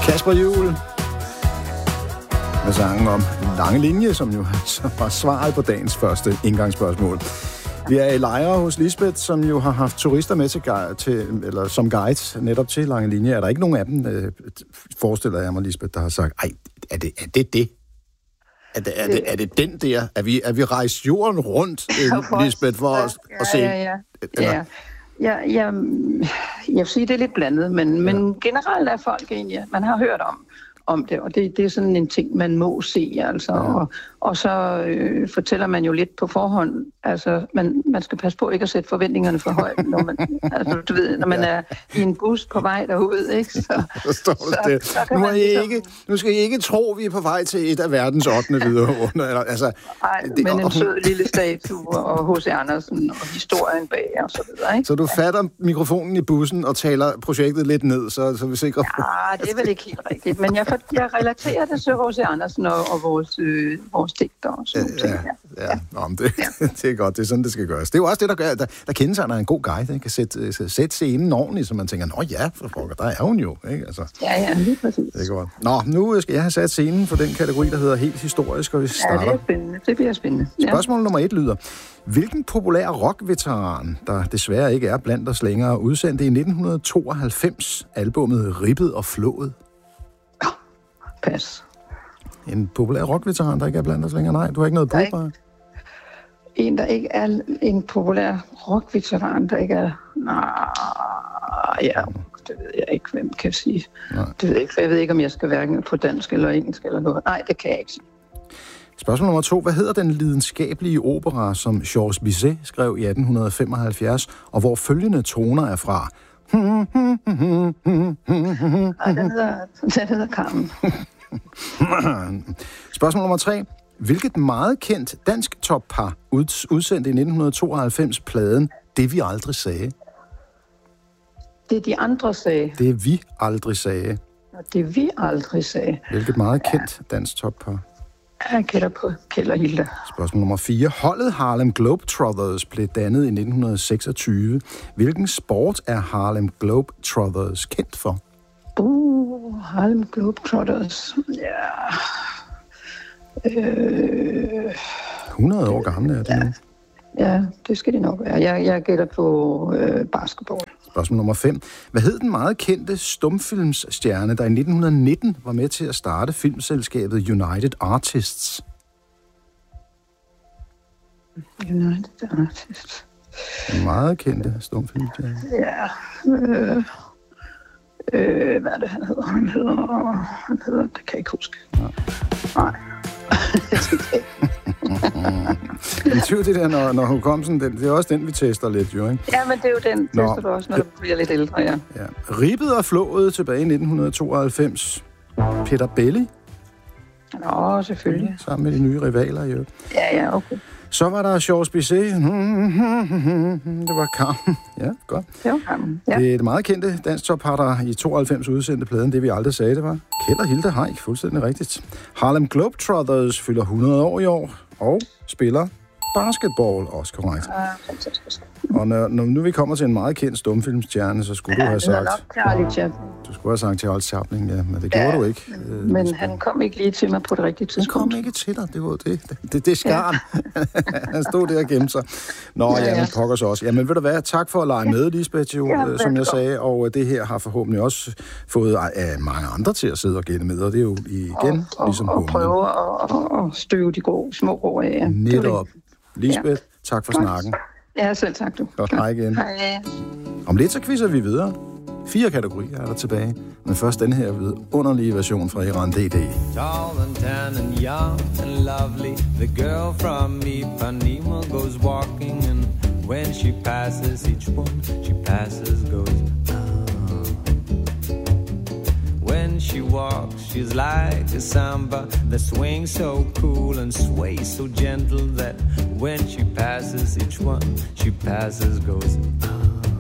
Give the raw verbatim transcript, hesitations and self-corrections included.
Kasper Juhl med sangen om Lange Linje, som jo var svaret på dagens første indgangsspørgsmål. Vi er i Lejre hos Lisbeth, som jo har haft turister med til, til eller som guide netop til Lange Linje. Er der ikke nogen af dem, øh, forestiller jeg mig, Lisbeth, der har sagt, ej, er det er det? det? Er det, er, det, er det den der? Er vi, er vi rejst jorden rundt, øh, Lisbeth, for at, ja, at se? Ja, ja, ja. ja. Ja, ja, jeg vil sige, det er lidt blandet, men, ja. men generelt er folk egentlig, man har hørt om, om det, og det, det er sådan en ting, man må se, altså, ja. og, og så øh, fortæller man jo lidt på forhånd, altså, man, man skal passe på ikke at sætte forventningerne for højt, når man, altså, du ved, når man ja. er i en bus på vej derud, ikke, så, så, det. Så, så nu, er I ligesom... ikke, nu skal I ikke tro, vi er på vej til et af verdens ottende vidunder, altså. Nej, det, men en og, sød lille statue, og H C Andersen, og historien bag, og så videre, ikke? Så du fatter mikrofonen i bussen og taler projektet lidt ned, så, så vi sikrer på... Ja, det er vel ikke helt rigtigt, men jeg Jeg relaterer det til H C Andersen og, og vores, øh, vores digter og sådan ja, ja, ja. ja. Nå, det, ja. det er godt, det er sådan, det skal gøres. Det er jo også det, der gør, der, der kendetegner en god guide, der kan sætte, sætte scenen ordentligt, så man tænker, nå ja, for pokker, der er hun jo. Ikke? Altså, ja, ja, lige præcis. Det er godt. Nå, nu skal jeg have sat scenen for den kategori, der hedder helt historisk, og vi starter. Ja, det er spændende. Det bliver spændende. Ja. Spørgsmål nummer et lyder, hvilken populær rockveteran, der desværre ikke er blandt os længere, udsendte i nitten tooghalvfems albummet Ribbet og Flået? Pas. En populær rockveteran, der ikke er blandt os længere? Nej, du har ikke noget bud på? En, der ikke er en populær rockveteran, der ikke er... Nej, ja, det ved jeg ikke, hvem kan sige. Nej. Det ved jeg ikke, for jeg ved ikke, om jeg skal hverken på dansk eller engelsk eller noget. Nej, det kan jeg ikke sige. Spørgsmål nummer to. Hvad hedder den lidenskabelige opera, som Georges Bizet skrev i atten femoghalvfjerds, og hvor følgende toner er fra? Nej, den hedder, den hedder Carmen. Spørgsmål nummer tre. Hvilket meget kendt dansk toppar udsendte i nitten tooghalvfems pladen Det vi aldrig sagde? Det de andre sagde. Det vi aldrig sagde. Og det vi aldrig sagde. Hvilket meget kendt dansk toppar? Jeg gætter på Kjeld og Hilda. Spørgsmål nummer fire. Holdet Harlem Globetrotters blev dannet i nitten seksogtyve. Hvilken sport er Harlem Globetrotters kendt for? Uh, Harlem Globetrotters. Ja. Øh, hundrede år gamle er det ja. nu. Ja, det skal det nok være. Jeg, jeg gætter på øh, basketball. Spørgsmål nummer fem. Hvad hed den meget kendte stumfilmsstjerne, der i nitten nitten var med til at starte filmselskabet United Artists? United Artists. En meget kendte stumfilmsstjerne. Ja. Øh, øh, hvad er det, han hedder? Han hedder... Han hedder... Det kan jeg ikke huske. Nej. Nej. Det er det der, når, når hukommelsen, det er også den, vi tester lidt, jo, ikke? Ja, men det er jo den, Nå. tester du også, når du bliver lidt ældre, ja. ja. Ribbet og Flået tilbage i nitten tooghalvfems. Peter Belli. Nå, selvfølgelig. Sammen med de nye rivaler, jo. Ja, ja, okay. Så var der Georges Bizet. Det var Carmen. Ja, godt. Det var Carmen, ja. Det er et meget kendte dansk toppar, der i tooghalvfems udsendte pladen, det vi aldrig sagde, det var Kjeld og Hilda Haik, fuldstændig rigtigt. Harlem Globetrotters fylder hundrede år i år og spiller basketball, også korrekt. Ja, fantastisk. Og når, når nu vi kommer til en meget kendt stumfilmstjerne, så skulle ja, du have sagt... Charlie Chaplin. Du skulle have sagt Charles Chaplin, ja, men det ja, gjorde du ikke. Men, men han kom ikke lige til mig på det rigtige tidspunkt. Han kom ikke til dig, det var det. Det, det, det er skarn. Ja. Han stod der og gemte sig. Nå, ja, ja, men pokker så også. Jamen, ved du hvad, tak for at lege med, Lisbeth, jo, ja, som jeg sagde, og det her har forhåbentlig også fået uh, mange andre til at sidde og gætte med, og det er jo igen og, ligesom og, og prøve at, at støve de gode små ord af. Ja. Netop. Lisbeth, ja. Tak for tak. snakken. Ja, selv tak du. Godt, hej igen. Hej. Om lidt så quizzer vi videre. Fire kategorier er der tilbage. Men først den her vidunderlige version fra Iran D D. Tall and tan and young and lovely, the girl from Ipanema goes walking, and when she passes each one, she passes goes when she walks, she's like a samba that swings so cool and sways so gentle that when she passes each one, she passes goes ah.